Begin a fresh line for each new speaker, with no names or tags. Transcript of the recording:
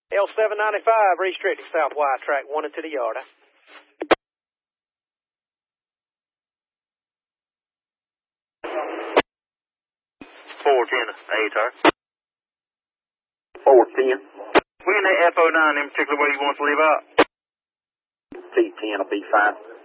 L795, restricted south wide track, 1 into the yard.
410, ATAR.
410.
When that FO9 in particular, where you want to leave out?
T10 will be fine.